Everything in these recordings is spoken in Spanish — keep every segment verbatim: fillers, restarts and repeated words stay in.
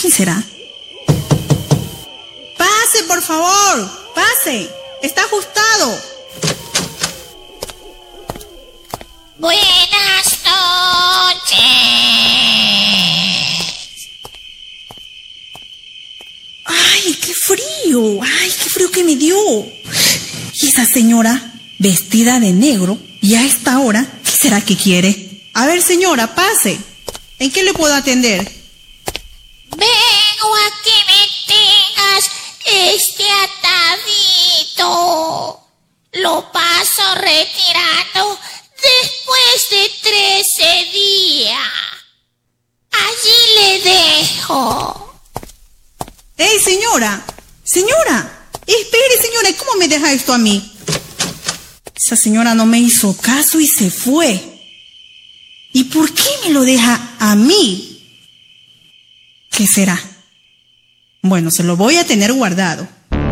¿Quién será? Pase, por favor, pase. Está ajustado. Buenas noches. ¡Ay, qué frío! ¡Ay, qué frío que me dio! Y esa señora, vestida de negro, y a esta hora, ¿qué será que quiere? A ver, señora, pase. ¿En qué le puedo atender? Vengo a que me tengas este atadito. Lo paso retirando después de trece días. Allí le dejo. ¡Ey, señora! ¡Señora! Espere, señora, ¿cómo me deja esto a mí? Esa señora no me hizo caso y se fue. ¿Y por qué me lo deja a mí? ¿Qué será? Bueno, se lo voy a tener guardado.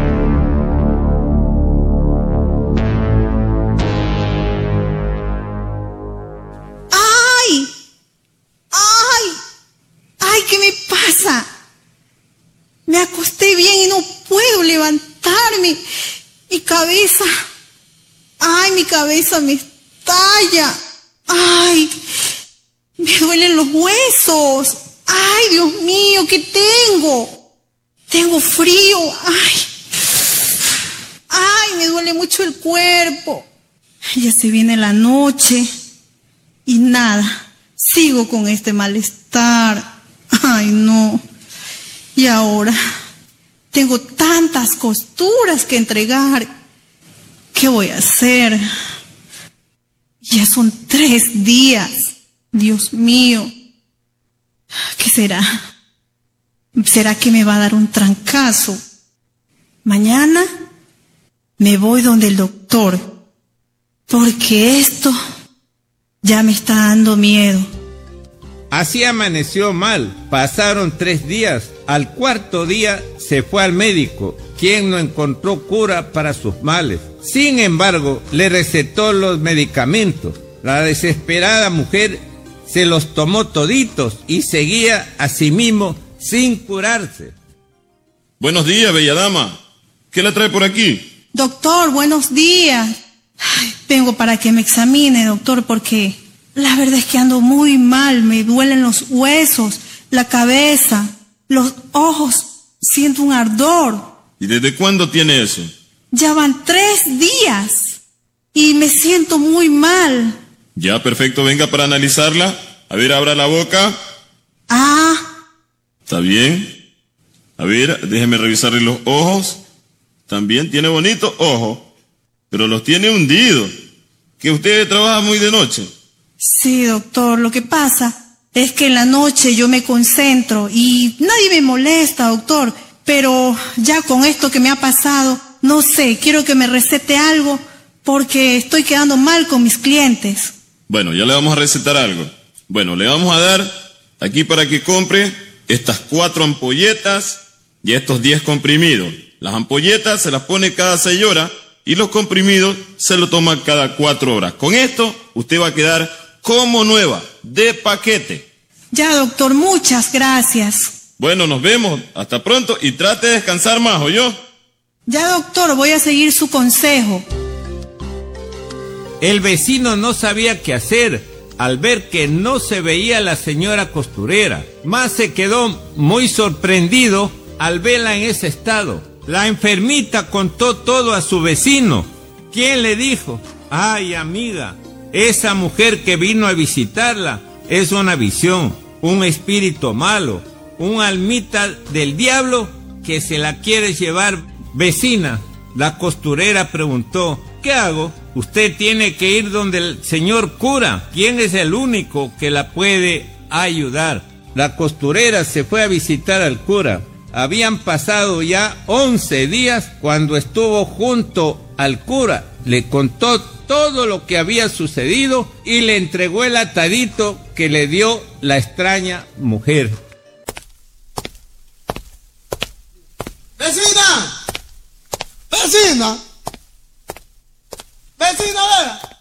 ¡Ay! ¡Ay! ¡Ay! ¿Qué me pasa? Me acosté bien y no puedo levantarme. Mi cabeza... ¡Ay, mi cabeza me estalla! ¡Ay! Me duelen los huesos. ¡Ay, Dios mío! ¿Qué tengo? Tengo frío. ¡Ay! ¡Ay! Me duele mucho el cuerpo. Ya se viene la noche. Y nada. Sigo con este malestar. ¡Ay, no! Y ahora tengo tantas costuras que entregar. ¿Qué voy a hacer? Ya son tres días. Dios mío. ¿Qué será? ¿Será que me va a dar un trancazo? Mañana me voy donde el doctor, porque esto ya me está dando miedo. Así amaneció mal. Pasaron tres días. Al cuarto día se fue al médico, quien no encontró cura para sus males. Sin embargo, le recetó los medicamentos. La desesperada mujer se los tomó toditos y seguía a sí mismo sin curarse. Buenos días, bella dama. ¿Qué la trae por aquí? Doctor, buenos días. Ay, vengo para que me examine, doctor, porque la verdad es que ando muy mal. Me duelen los huesos, la cabeza, los ojos. Siento un ardor. ¿Y desde cuándo tiene eso? Ya van tres días y me siento muy mal. Ya, perfecto, venga para analizarla. A ver, abra la boca. Ah. ¿Está bien? A ver, déjeme revisarle los ojos. También tiene bonitos ojos, pero los tiene hundidos. ¿Que usted trabaja muy de noche? Sí, doctor, lo que pasa es que en la noche yo me concentro y nadie me molesta, doctor. Pero ya con esto que me ha pasado, no sé, quiero que me recete algo porque estoy quedando mal con mis clientes. Bueno, ya le vamos a recetar algo. Bueno, le vamos a dar aquí para que compre estas cuatro ampolletas y estos diez comprimidos. Las ampolletas se las pone cada seis horas y los comprimidos se los toma cada cuatro horas. Con esto, usted va a quedar como nueva, de paquete. Ya, doctor, muchas gracias. Bueno, nos vemos. Hasta pronto y trate de descansar más, ¿oyó? Ya, doctor, voy a seguir su consejo. El vecino no sabía qué hacer al ver que no se veía la señora costurera. Más se quedó muy sorprendido al verla en ese estado. La enfermita contó todo a su vecino, quien le dijo: ay, amiga, esa mujer que vino a visitarla es una visión, un espíritu malo, un almita del diablo que se la quiere llevar. Vecina, la costurera preguntó: ¿qué hago? Usted tiene que ir donde el señor cura, quien es el único que la puede ayudar. La costurera se fue a visitar al cura. Habían pasado ya once días cuando estuvo junto al cura. Le contó todo lo que había sucedido y le entregó el atadito que le dio la extraña mujer. ¡Vecina! ¡Vecina! ¡Vecina, vea!